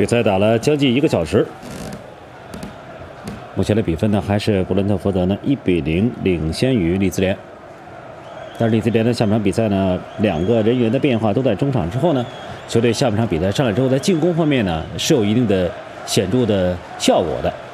比赛打了将近1个小时，目前的比分呢还是布伦特福德呢1比0领先于利兹联。但是利兹联的下半场比赛呢，2个人员的变化都在中场之后呢，球队下半场比赛上来之后，在进攻方面呢是有一定的显著的效果的。